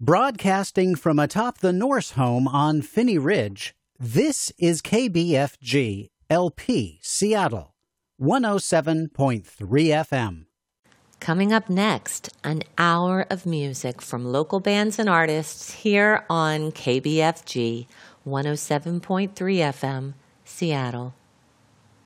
Broadcasting from atop the Norse home on Phinney Ridge, this is KBFG LP Seattle, 107.3 FM. Coming up next, an hour of music from local bands and artists here on KBFG 107.3 FM, Seattle.